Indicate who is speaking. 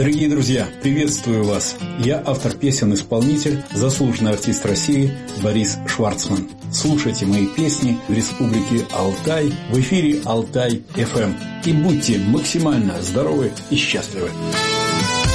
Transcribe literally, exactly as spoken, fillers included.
Speaker 1: Дорогие друзья, приветствую вас. Я автор песен-исполнитель, заслуженный артист России Борис Шварцман. Слушайте мои песни в Республике Алтай в эфире Алтай эф эм и будьте максимально здоровы и счастливы.